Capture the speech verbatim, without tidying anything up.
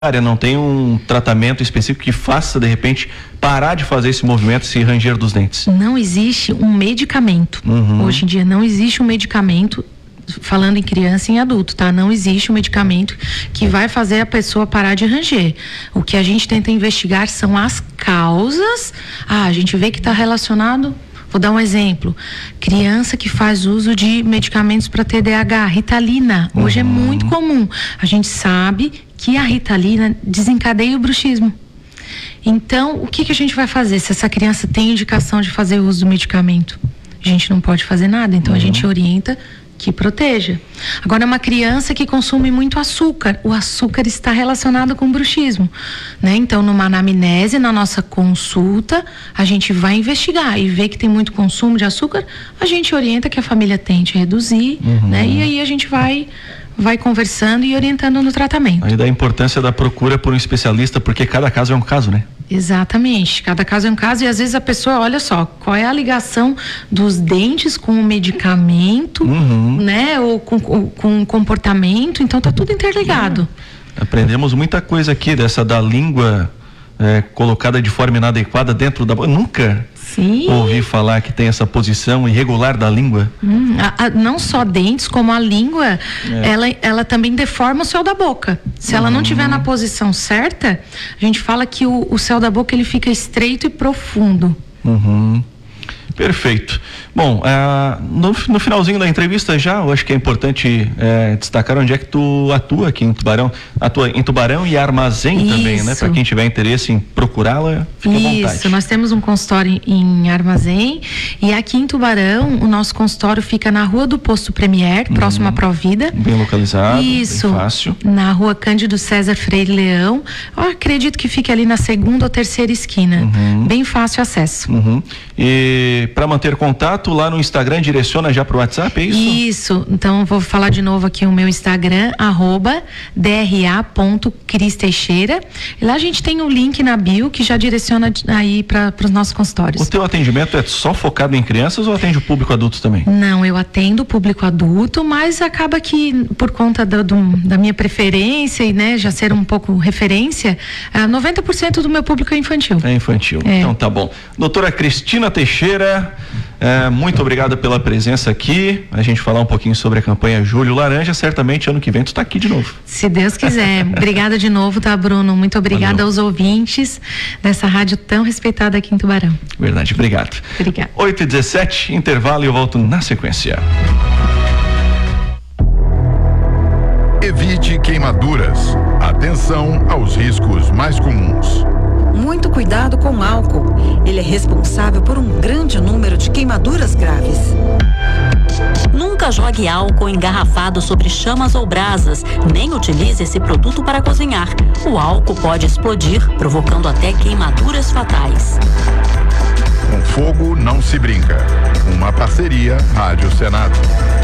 não tem um tratamento específico que faça, de repente, parar de fazer esse movimento, esse ranger dos dentes? Não existe um medicamento. Uhum. Hoje em dia não existe um medicamento, falando em criança e em adulto, tá? Não existe um medicamento que vai fazer a pessoa parar de ranger. O que a gente tenta investigar são as causas. Ah, a gente vê que está relacionado... Vou dar um exemplo. Criança que faz uso de medicamentos para T D A H, Ritalina. Hoje uhum. é muito comum. A gente sabe que a Ritalina desencadeia o bruxismo. Então, o que, que a gente vai fazer se essa criança tem indicação de fazer uso do medicamento? A gente não pode fazer nada. Então, uhum. a gente orienta que proteja. Agora, uma criança que consome muito açúcar, o açúcar está relacionado com bruxismo, né? Então, numa anamnese, na nossa consulta, a gente vai investigar e ver que tem muito consumo de açúcar, a gente orienta que a família tente reduzir, uhum. né? E aí a gente vai vai conversando e orientando no tratamento. Aí da importância da procura por um especialista, porque cada caso é um caso, né? Exatamente, cada caso é um caso e às vezes a pessoa, olha só, qual é a ligação dos dentes com o medicamento, uhum. né, ou com, ou, com o comportamento, então tá tudo interligado. É. Aprendemos muita coisa aqui dessa da língua é, colocada de forma inadequada dentro da boca. Nunca Sim. ouvi falar que tem essa posição irregular da língua. Hum, a, a, não só dentes, como a língua, é. ela, ela também deforma o céu da boca. Se uhum. ela não estiver na posição certa, a gente fala que o, o céu da boca ele fica estreito e profundo. Uhum. Perfeito. Bom, ah, no, no finalzinho da entrevista já, eu acho que é importante é, destacar onde é que tu atua aqui em Tubarão. Atua em Tubarão e Armazém Isso. também, né? Para quem tiver interesse em procurá-la, fique à vontade. Isso, nós temos um consultório em Armazém e aqui em Tubarão o nosso consultório fica na Rua do Posto Premier, uhum. próximo à Provida. Bem localizado, Isso, bem fácil. Na Rua Cândido César Freire Leão. Eu acredito que fique ali na segunda ou terceira esquina. Uhum. Bem fácil acesso. Uhum. E para manter contato lá no Instagram, direciona já para o WhatsApp, é isso? Isso, então vou falar de novo aqui o meu Instagram, arroba dra ponto cris teixeira. E lá a gente tem um link na bio que já direciona aí para os nossos consultórios. O teu atendimento é só focado em crianças ou atende o público adulto também? Não, eu atendo o público adulto, mas acaba que por conta do, do, da minha preferência e né, já ser um pouco referência, uh, noventa por cento do meu público é infantil. É infantil, é. Então tá bom. Doutora Cristina Teixeira, é, muito obrigada pela presença aqui, a gente falar um pouquinho sobre a campanha Julho Laranja, certamente ano que vem tu tá aqui de novo. Se Deus quiser. Obrigada de novo, tá, Bruno? Muito obrigada Valeu. Aos ouvintes dessa rádio tão respeitada aqui em Tubarão. Verdade, obrigado. Obrigada. oito e dezessete, intervalo e eu volto na sequência. Evite queimaduras. Atenção aos riscos mais comuns. Muito cuidado com o álcool. Ele é responsável por um grande número de queimaduras graves. Nunca jogue álcool engarrafado sobre chamas ou brasas, nem utilize esse produto para cozinhar. O álcool pode explodir, provocando até queimaduras fatais. Com fogo não se brinca. Uma parceria Rádio Senado.